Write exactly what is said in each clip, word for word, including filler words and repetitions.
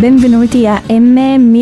Benvenuti a M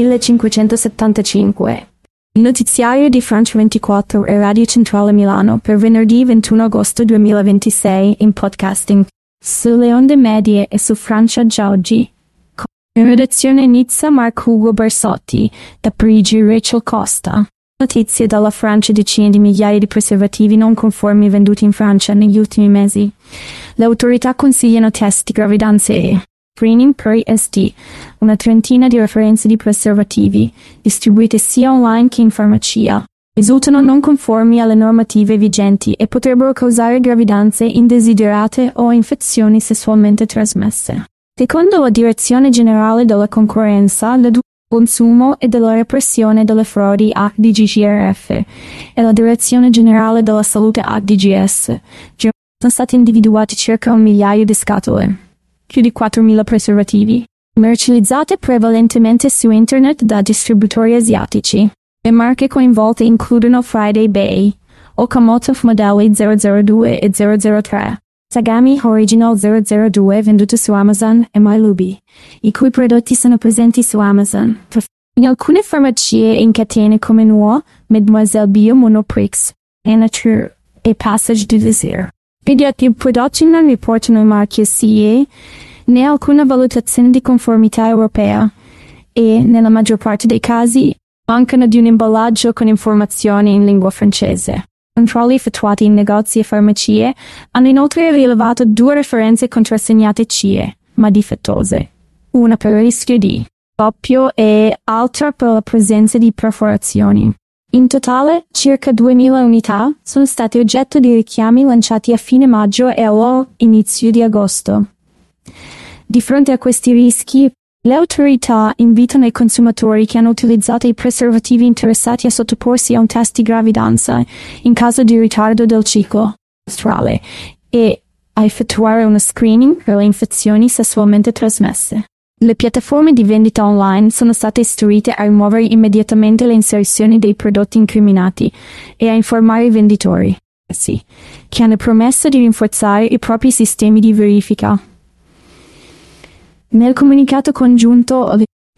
millecinquecentosettantacinque, il notiziario di Francia ventiquattro e Radio Centrale Milano per venerdì ventuno agosto duemilaventisei in podcasting sulle onde medie e su Francia Già Oggi. In redazione Nizza Marco Ugo Barsotti, da Parigi Rachel Costa. Notizie dalla Francia: decine di migliaia di preservativi non conformi venduti in Francia negli ultimi mesi. Le autorità consigliano test di gravidanza e screening per I S T, una trentina di referenze di preservativi, distribuite sia online che in farmacia, risultano non conformi alle normative vigenti e potrebbero causare gravidanze indesiderate o infezioni sessualmente trasmesse. Secondo la Direzione Generale della Concorrenza, del Consumo e della Repressione delle Frodi A D G R F e la Direzione Generale della Salute A D G S, sono stati individuati circa un migliaio di scatole, più di quattromila preservativi, commercializzate prevalentemente su internet da distributori asiatici. Le marche coinvolte includono Friday Bay, Okamoto modelli zero zero due e zero zero tre, Sagami Original zero zero due venduto su Amazon e MyLuby, i cui prodotti sono presenti su Amazon. In alcune farmacie in catene come Nuo, Mademoiselle Bio, Monoprix, Nature e Passage du Désir. I prodotti non riportano il marchio C E né alcuna valutazione di conformità europea e, nella maggior parte dei casi, mancano di un imballaggio con informazioni in lingua francese. Controlli effettuati in negozi e farmacie hanno inoltre rilevato due referenze contrassegnate C E, ma difettose. Una per il rischio di doppio e altra per la presenza di perforazioni. In totale, circa duemila unità sono state oggetto di richiami lanciati a fine maggio e all'inizio di agosto. Di fronte a questi rischi, le autorità invitano i consumatori che hanno utilizzato i preservativi interessati a sottoporsi a un test di gravidanza in caso di ritardo del ciclo mestruale e a effettuare uno screening per le infezioni sessualmente trasmesse. Le piattaforme di vendita online sono state istruite a rimuovere immediatamente le inserzioni dei prodotti incriminati e a informare i venditori, sì, che hanno promesso di rinforzare i propri sistemi di verifica. Nel comunicato congiunto,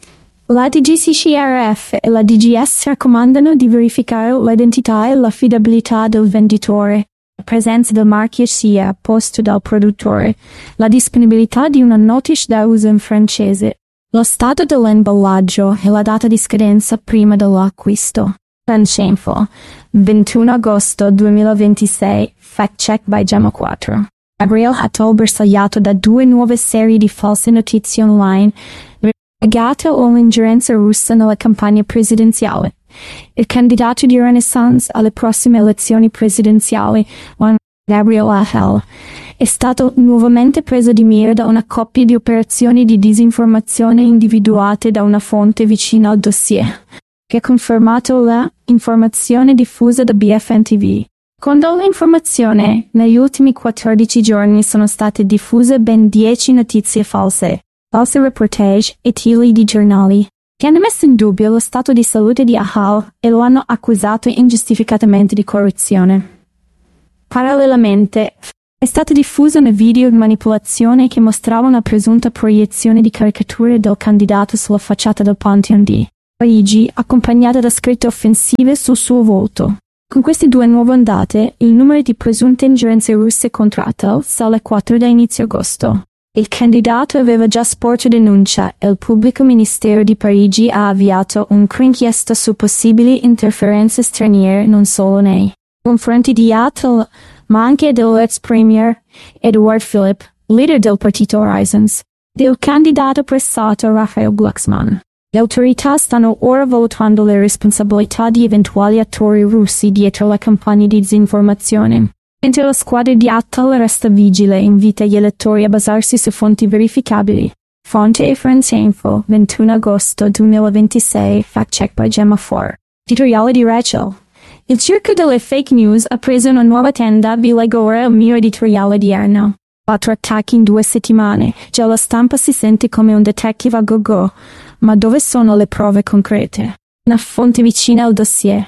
la D G C R F e la D G S raccomandano di verificare l'identità e l'affidabilità del venditore, la presenza del marchio C E apposto dal produttore, la disponibilità di una notice da uso in francese, lo stato dell'imballaggio e la data di scadenza prima dell'acquisto. Franceinfo, ventuno agosto duemilaventisei, fact check by Gemma quattro. Gabriel Attal bersagliato da due nuove serie di false notizie online legate all'ingerenza russa nella campagna presidenziale. Il candidato di Renaissance alle prossime elezioni presidenziali, Juan Gabriel Attal, è stato nuovamente preso di mira da una coppia di operazioni di disinformazione individuate da una fonte vicina al dossier, che ha confermato la informazione diffusa da B F M T V. Secondo l'informazione, negli ultimi quattordici giorni sono state diffuse ben dieci notizie false, false reportage e titoli di giornali, che hanno messo in dubbio lo stato di salute di Attal e lo hanno accusato ingiustificatamente di corruzione. Parallelamente, è stato diffuso un video di manipolazione che mostrava una presunta proiezione di caricature del candidato sulla facciata del Pantheon di Parigi, accompagnata da scritte offensive sul suo volto. Con queste due nuove ondate, il numero di presunte ingerenze russe contro Attal sale a quattro da inizio agosto. Il candidato aveva già sporto denuncia e il pubblico ministero di Parigi ha avviato un'inchiesta su possibili interferenze straniere non solo nei confronti di Attal, ma anche dell'ex premier Edouard Philippe, leader del partito Horizons, del candidato pressato Raphael Glucksmann. Le autorità stanno ora valutando le responsabilità di eventuali attori russi dietro la campagna di disinformazione, mentre la squadra di Attal resta vigile e invita gli elettori a basarsi su fonti verificabili. Fonte e Franceinfo, ventuno agosto duemilaventisei, fact check by Gemma quattro. Editoriale di Rachel. Il circo delle fake news ha preso una nuova tenda, vi leggo ora il mio editoriale odierno. Quattro attacchi in due settimane, già la stampa si sente come un detective a go-go. Ma dove sono le prove concrete? Una fonte vicina al dossier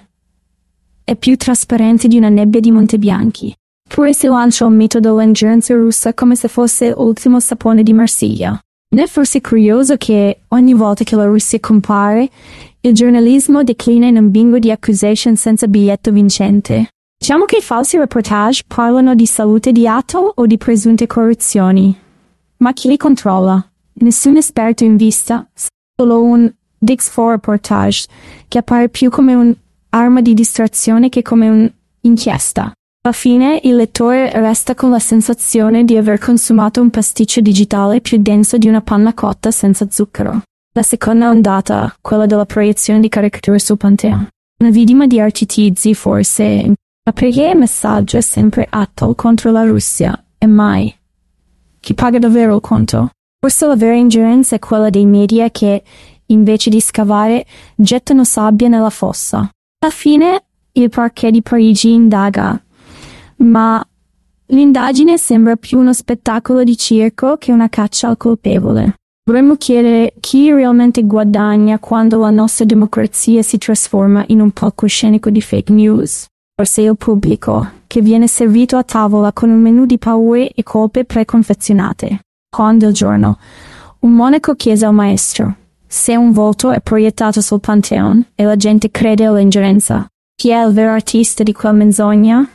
è più trasparente di una nebbia di Montebianchi. Pure si lancia il mito dell'ingerenza russa come se fosse l'ultimo sapone di Marsiglia. Non è forse curioso che, ogni volta che la Russia compare, il giornalismo declina in un bingo di accusation senza biglietto vincente? Diciamo che i falsi reportage parlano di salute di Atoll o di presunte corruzioni. Ma chi li controlla? Nessun esperto in vista, solo un Dix four reportage, che appare più come un'arma di distrazione che come un'inchiesta. Alla fine, il lettore resta con la sensazione di aver consumato un pasticcio digitale più denso di una panna cotta senza zucchero. La seconda ondata, quella della proiezione di caricature sul Pantheon. Una vittima di artitizi, forse. Ma perché il messaggio è sempre Atoll contro la Russia, e mai? Chi paga davvero il conto? Forse la vera ingerenza è quella dei media che, invece di scavare, gettano sabbia nella fossa. Alla fine, il parquet di Parigi indaga, ma l'indagine sembra più uno spettacolo di circo che una caccia al colpevole. Vorremmo chiedere chi realmente guadagna quando la nostra democrazia si trasforma in un palcoscenico di fake news. Forse il pubblico, che viene servito a tavola con un menù di paure e colpe preconfezionate. Quando il giorno, un monaco chiese al maestro, se un volto è proiettato sul Pantheon e la gente crede all'ingerenza, chi è il vero artista di quella menzogna?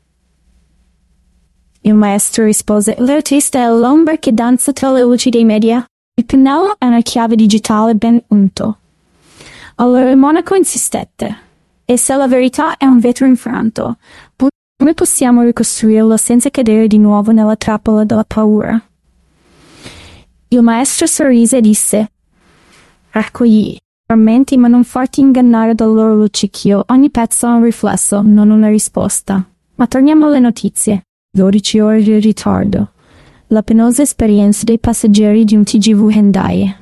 Il maestro rispose, l'artista è l'ombra che danza tra le luci dei media. Il pennello è una chiave digitale ben unto. Allora il monaco insistette, e se la verità è un vetro infranto, come possiamo ricostruirlo senza cadere di nuovo nella trappola della paura? Il maestro sorrise e disse, raccogli frammenti ma non farti ingannare dal loro luccichio, ogni pezzo ha un riflesso, non una risposta. Ma torniamo alle notizie. dodici ore di ritardo. La penosa esperienza dei passeggeri di un T G V Hyundai.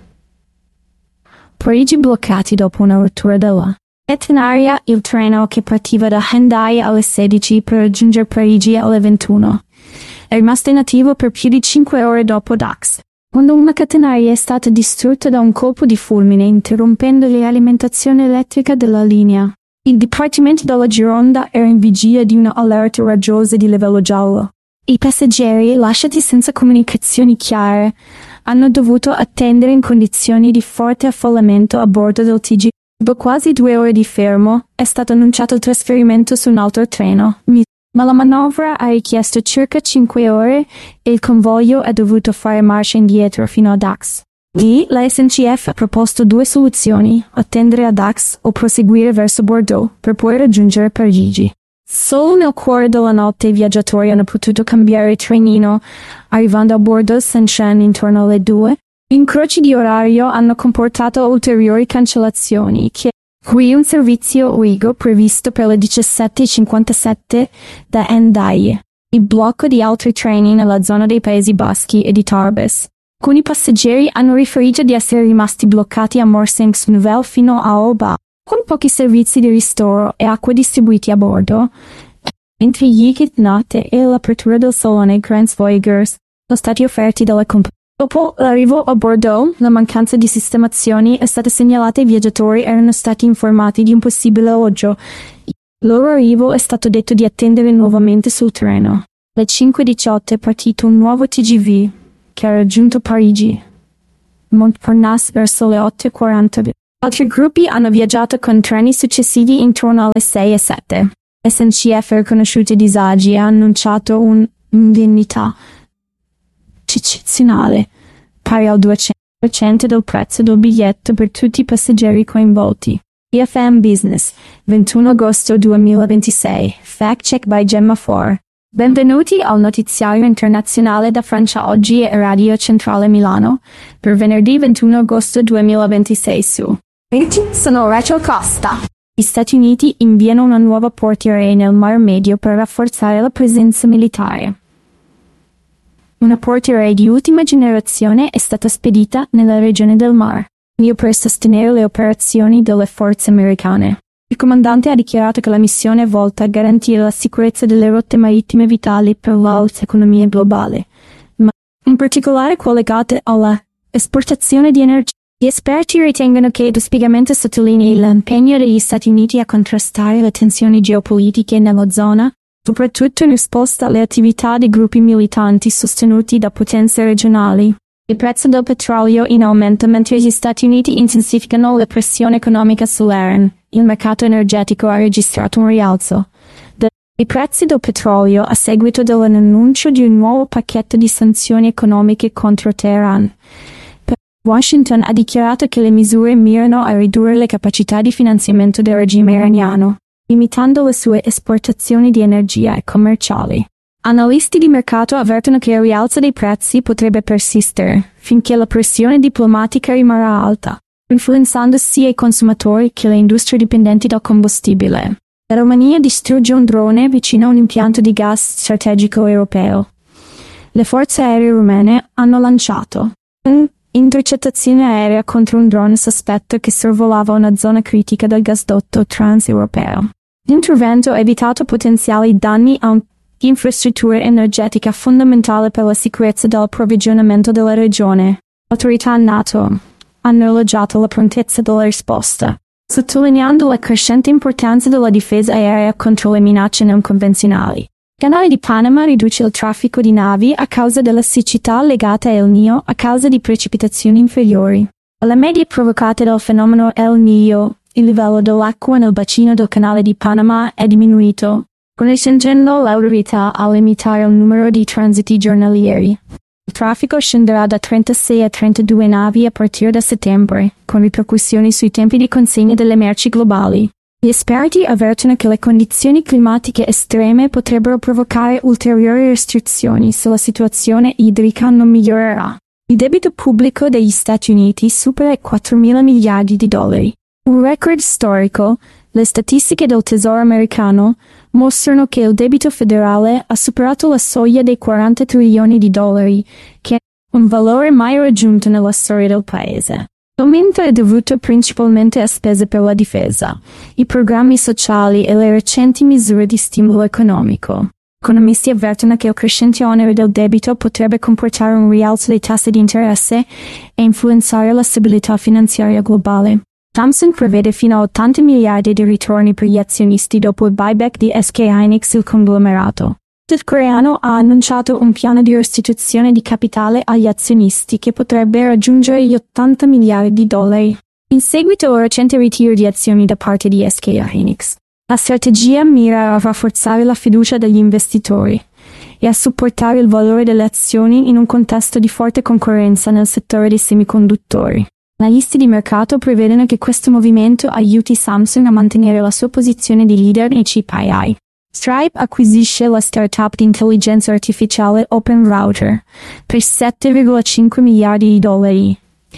Parigi bloccati dopo una rottura della catenaria, il treno che partiva da Hyundai alle sedici per raggiungere Parigi alle ventuno. È rimasto inattivo per più di cinque ore dopo Dax, quando una catenaria è stata distrutta da un colpo di fulmine interrompendo l'alimentazione elettrica della linea. Il Dipartimento della Gironda era in vigilia di una allerta raggiosa di livello giallo. I passeggeri, lasciati senza comunicazioni chiare, hanno dovuto attendere in condizioni di forte affollamento a bordo del T G V. Dopo quasi due ore di fermo, è stato annunciato il trasferimento su un altro treno, ma la manovra ha richiesto circa cinque ore e il convoglio è dovuto fare marcia indietro fino a Dax. Lì, la S N C F ha proposto due soluzioni, attendere a Dax o proseguire verso Bordeaux, per poi raggiungere Parigi. Solo nel cuore della notte i viaggiatori hanno potuto cambiare trenino, arrivando a Bordeaux Saint-Jean intorno alle due. Incroci di orario hanno comportato ulteriori cancellazioni, che qui un servizio Ouigo previsto per le diciassette e cinquantasette da Hendaye. Il blocco di altri treni nella zona dei Paesi Baschi e di Tarbes. Alcuni passeggeri hanno riferito di essere rimasti bloccati a Morsanx-Nouvelle fino a Oba, con pochi servizi di ristoro e acqua distribuiti a bordo, mentre gli kidnate e l'apertura del salone Grand Voyageurs sono stati offerti dalla compagnia. Dopo l'arrivo a Bordeaux, la mancanza di sistemazioni è stata segnalata e i viaggiatori erano stati informati di un possibile alloggio. Il loro arrivo è stato detto di attendere nuovamente sul treno. Alle cinque e diciotto è partito un nuovo T G V, che ha raggiunto Parigi, Montparnasse verso le otto e quaranta. Altri gruppi hanno viaggiato con treni successivi intorno alle sei e sette. S N C F ha riconosciuto i disagi e ha annunciato un'indennità eccezionale, pari al duecento per cento del prezzo del biglietto per tutti i passeggeri coinvolti. B F M Business, ventuno agosto duemilaventisei, fact check by Gemma Four. Benvenuti al notiziario internazionale da Francia Oggi e Radio Centrale Milano, per venerdì ventuno agosto duemilaventisei su. Sono Rachel Costa. Gli Stati Uniti inviano una nuova portiere nel Mar Medio per rafforzare la presenza militare. Una portiere di ultima generazione è stata spedita nella regione del Mar Medio per sostenere le operazioni delle forze americane. Il comandante ha dichiarato che la missione è volta a garantire la sicurezza delle rotte marittime vitali per l'alta economia globale, ma in particolare collegate alla esportazione di energia. Gli esperti ritengono che il dispiegamento sottolinei l'impegno degli Stati Uniti a contrastare le tensioni geopolitiche nella zona, soprattutto in risposta alle attività di gruppi militanti sostenuti da potenze regionali. Il prezzo del petrolio in aumento mentre gli Stati Uniti intensificano la pressione economica sull'Iran. Il mercato energetico ha registrato un rialzo dei prezzi del petrolio a seguito dell'annuncio di un nuovo pacchetto di sanzioni economiche contro Teheran. Washington ha dichiarato che le misure mirano a ridurre le capacità di finanziamento del regime iraniano, limitando le sue esportazioni di energia e commerciali. Analisti di mercato avvertono che il rialzo dei prezzi potrebbe persistere finché la pressione diplomatica rimarrà alta, influenzando sia i consumatori che le industrie dipendenti dal combustibile. La Romania distrugge un drone vicino a un impianto di gas strategico europeo. Le forze aeree rumene hanno lanciato un'intercettazione aerea contro un drone sospetto che sorvolava una zona critica del gasdotto transeuropeo. L'intervento ha evitato potenziali danni a un'infrastruttura energetica fondamentale per la sicurezza dell'approvvigionamento della regione. L'autorità NATO hanno elogiato la prontezza della risposta, sottolineando la crescente importanza della difesa aerea contro le minacce non convenzionali. Il canale di Panama riduce il traffico di navi a causa della siccità legata a El Niño a causa di precipitazioni inferiori. Alle medie provocate dal fenomeno El Niño, il livello dell'acqua nel bacino del canale di Panama è diminuito, costringendo l'autorità a limitare il numero di transiti giornalieri. Il traffico scenderà da trentasei a trentadue navi a partire da settembre, con ripercussioni sui tempi di consegna delle merci globali. Gli esperti avvertono che le condizioni climatiche estreme potrebbero provocare ulteriori restrizioni se la situazione idrica non migliorerà. Il debito pubblico degli Stati Uniti supera i quattromila miliardi di dollari. Un record storico. Le statistiche del Tesoro americano mostrano che il debito federale ha superato la soglia dei quaranta trilioni di dollari, che è un valore mai raggiunto nella storia del paese. L'aumento è dovuto principalmente a spese per la difesa, i programmi sociali e le recenti misure di stimolo economico. Economisti avvertono che il crescente onere del debito potrebbe comportare un rialzo dei tassi di interesse e influenzare la stabilità finanziaria globale. Samsung prevede fino a ottanta miliardi di ritorni per gli azionisti dopo il buyback di S K Hynix. Il conglomerato sudcoreano ha annunciato un piano di restituzione di capitale agli azionisti che potrebbe raggiungere gli ottanta miliardi di dollari. In seguito al recente ritiro di azioni da parte di S K Hynix, la strategia mira a rafforzare la fiducia degli investitori e a supportare il valore delle azioni in un contesto di forte concorrenza nel settore dei semiconduttori. Analisti di mercato prevedono che questo movimento aiuti Samsung a mantenere la sua posizione di leader nei chip A I. Stripe acquisisce la startup di intelligenza artificiale OpenRouter per sette virgola cinque miliardi di dollari.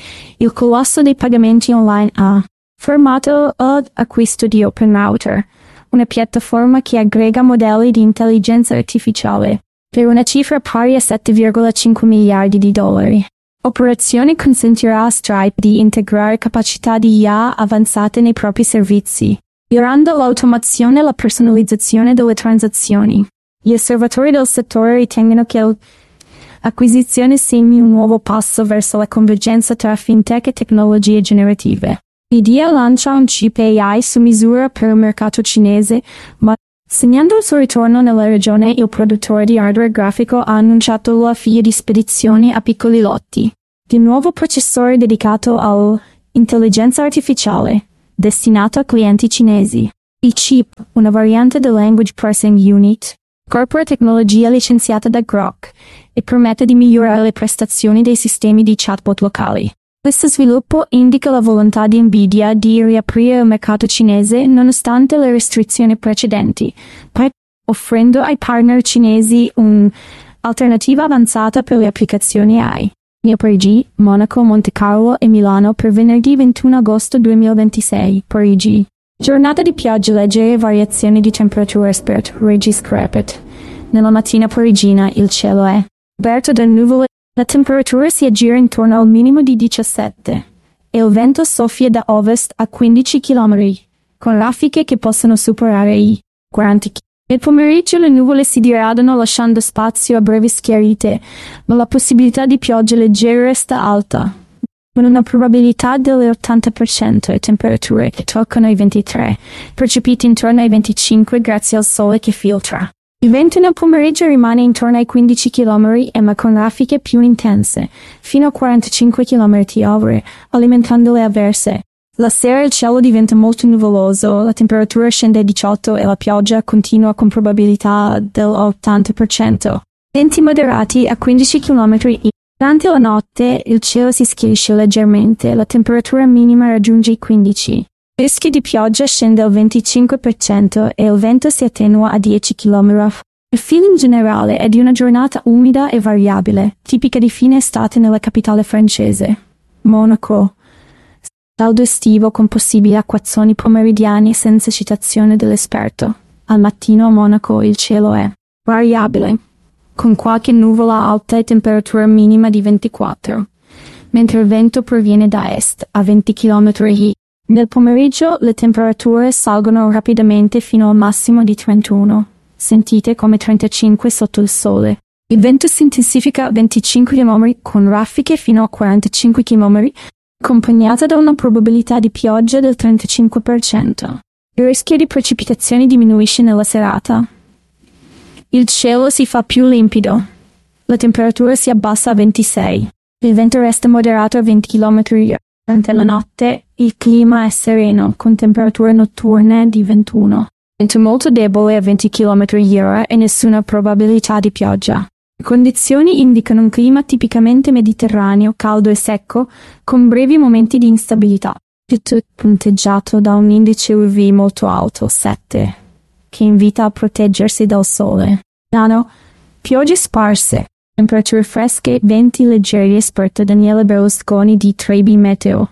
Il colosso dei pagamenti online ha firmato l'acquisto di OpenRouter, una piattaforma che aggrega modelli di intelligenza artificiale, per una cifra pari a sette virgola cinque miliardi di dollari. Operazione consentirà a Stripe di integrare capacità di I A avanzate nei propri servizi, migliorando l'automazione e la personalizzazione delle transazioni. Gli osservatori del settore ritengono che l'acquisizione segni un nuovo passo verso la convergenza tra fintech e tecnologie generative. Nvidia lancia un chip A I su misura per il mercato cinese, ma segnando il suo ritorno nella regione, il produttore di hardware grafico ha annunciato l'avvio di spedizioni a piccoli lotti di un nuovo processore dedicato all'intelligenza artificiale, destinato a clienti cinesi. Il chip, una variante del Language Processing Unit, incorpora tecnologia licenziata da Grok e permette di migliorare le prestazioni dei sistemi di chatbot locali. Questo sviluppo indica la volontà di Nvidia di riaprire il mercato cinese nonostante le restrizioni precedenti, offrendo ai partner cinesi un'alternativa avanzata per le applicazioni A I. Nel Parigi, Monaco, Monte Carlo e Milano per venerdì ventuno agosto duemilaventisei. Parigi. Giornata di piogge leggere e variazioni di temperatura spert. Regis Crepet. Nella mattina parigina il cielo è coperto da nuvole. La temperatura si aggira intorno al minimo di diciassette e il vento soffia da ovest a quindici chilometri, con raffiche che possono superare i quaranta chilometri. Nel pomeriggio le nuvole si diradano lasciando spazio a brevi schiarite, ma la possibilità di piogge leggere resta alta, con una probabilità dell'ottanta per cento e temperature che toccano i ventitré, percepite intorno ai venticinque grazie al sole che filtra. Il vento nel pomeriggio rimane intorno ai quindici chilometri ma con raffiche più intense, fino a quarantacinque chilometri orari, alimentando le avverse. La sera il cielo diventa molto nuvoloso, la temperatura scende a diciotto e la pioggia continua con probabilità dell'ottanta per cento. Venti moderati a quindici chilometri. Durante la notte il cielo si schiarisce leggermente, la temperatura minima raggiunge i quindici. Il rischio di pioggia scende al venticinque per cento e il vento si attenua a dieci chilometri. Il feeling generale è di una giornata umida e variabile, tipica di fine estate nella capitale francese. Monaco. Caldo estivo con possibili acquazzoni pomeridiani senza citazione dell'esperto. Al mattino a Monaco il cielo è variabile, con qualche nuvola alta e temperatura minima di ventiquattro, mentre il vento proviene da est a venti chilometri. Nel pomeriggio le temperature salgono rapidamente fino al massimo di trentuno, sentite come trentacinque sotto il sole. Il vento si intensifica a venticinque chilometri con raffiche fino a quarantacinque chilometri, accompagnata da una probabilità di pioggia del trentacinque per cento. Il rischio di precipitazioni diminuisce nella serata. Il cielo si fa più limpido. La temperatura si abbassa a ventisei. Il vento resta moderato a venti chilometri. Durante la notte il clima è sereno, con temperature notturne di ventuno. Vento molto debole a venti chilometri orari e nessuna probabilità di pioggia. Le condizioni indicano un clima tipicamente mediterraneo, caldo e secco, con brevi momenti di instabilità. Tutto punteggiato da un indice U V molto alto, sette, che invita a proteggersi dal sole. Milano, piogge sparse, temperature fresche, venti leggeri. Esperta Daniele Berlusconi di tre B Meteo.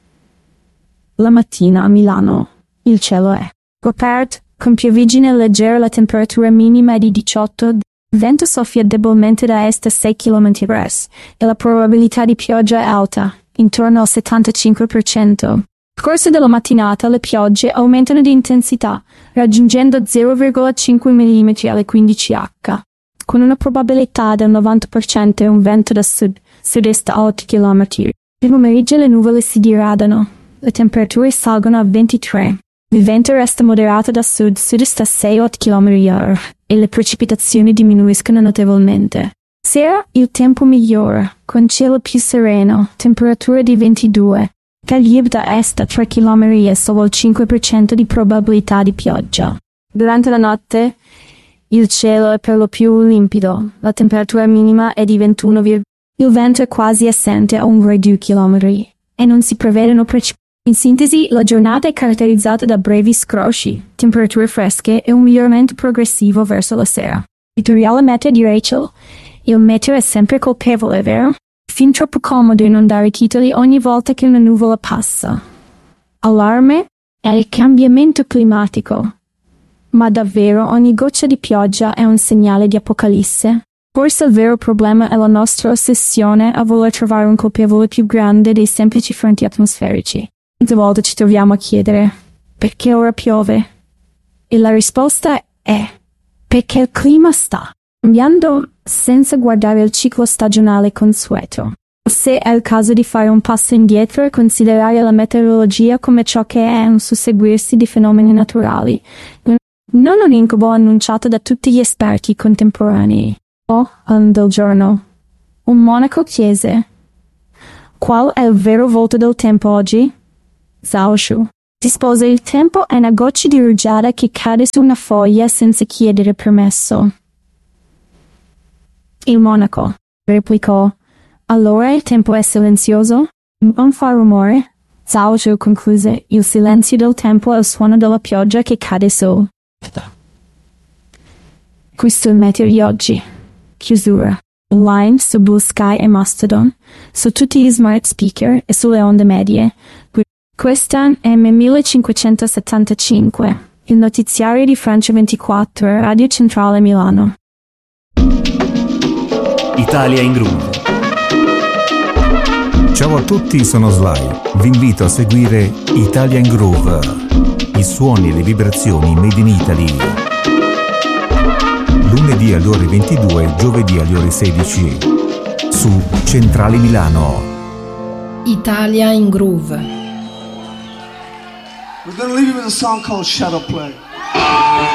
La mattina a Milano, il cielo è coperto, con pioviggine leggere, la temperatura minima è di diciotto, il vento soffia debolmente da est a sei chilometri orari e la probabilità di pioggia è alta, intorno al settantacinque per cento. Nel corso della mattinata le piogge aumentano di intensità, raggiungendo zero virgola cinque millimetri alle quindici acca, con una probabilità del novanta per cento e un vento da sud, sud-est a otto chilometri. Nel pomeriggio le nuvole si diradano, le temperature salgono a ventitré. Il vento resta moderato da sud, sud-est a sei otto chilometri orari e le precipitazioni diminuiscono notevolmente. Sera il tempo migliora, con cielo più sereno, temperatura di ventidue. Calibre da est a tre chilometri e solo il cinque per cento di probabilità di pioggia. Durante la notte il cielo è per lo più limpido, la temperatura minima è di ventuno. Il vento è quasi assente a un virgola due chilometri e non si prevedono precipitazioni. In sintesi, la giornata è caratterizzata da brevi scrosci, temperature fresche e un miglioramento progressivo verso la sera. Editoriale Meteo di Rachel. Il meteo è sempre colpevole, vero? Fin troppo comodo non dare titoli ogni volta che una nuvola passa. Allarme è il cambiamento climatico. Ma davvero ogni goccia di pioggia è un segnale di apocalisse? Forse il vero problema è la nostra ossessione a voler trovare un colpevole più grande dei semplici fronti atmosferici. Quante volte ci troviamo a chiedere perché ora piove? E la risposta è perché il clima sta cambiando senza guardare il ciclo stagionale consueto. Se è il caso di fare un passo indietro e considerare la meteorologia come ciò che è un susseguirsi di fenomeni naturali, non un incubo annunciato da tutti gli esperti contemporanei. Oh, um, del giorno. Un monaco chiese: qual è il vero volto del tempo oggi? Zhao Shu rispose: il tempo è una goccia di rugiada che cade su una foglia senza chiedere permesso. Il monaco replicò: allora il tempo è silenzioso? Non fa rumore? Zhao Shu concluse: il silenzio del tempo è il suono della pioggia che cade su. Questo è il meteo di oggi. Chiusura. Online su Blue Sky e Mastodon, su tutti gli smart speaker e sulle onde medie. Questa è M millecinquecentosettantacinque, il notiziario di Francia ventiquattro, Radio Centrale Milano. Italia in Groove. Ciao a tutti, sono Sly. Vi invito a seguire Italia in Groove, i suoni e le vibrazioni made in Italy. Lunedì alle ore ventidue, giovedì alle ore sedici, su Centrale Milano. Italia in Groove. We're going to leave you with a song called Shadow Play.